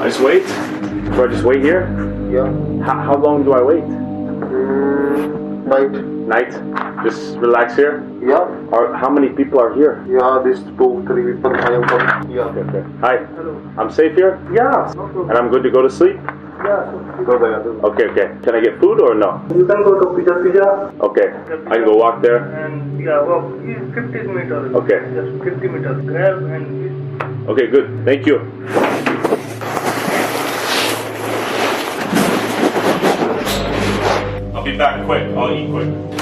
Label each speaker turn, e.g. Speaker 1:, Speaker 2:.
Speaker 1: just wait? Do I just wait here?
Speaker 2: Yeah.
Speaker 1: How long do I wait?
Speaker 2: Night.
Speaker 1: Night? Just relax here?
Speaker 2: Yeah.
Speaker 1: How many people are here?
Speaker 2: Yeah, these 2-3 people I come. Yeah.
Speaker 1: Okay. Hi.
Speaker 2: Hello.
Speaker 1: I'm safe here?
Speaker 2: Yeah.
Speaker 1: And I'm good to go to sleep?
Speaker 2: Yeah. Go there.
Speaker 1: Okay. Can I get food or no?
Speaker 2: You can go to pizza.
Speaker 1: Okay. I can go walk there?
Speaker 2: And yeah, walk 50 meters.
Speaker 1: Okay.
Speaker 2: Just 50 meters. Grab and
Speaker 1: Okay, good. Thank you. I'll be back quick. I'll eat quick.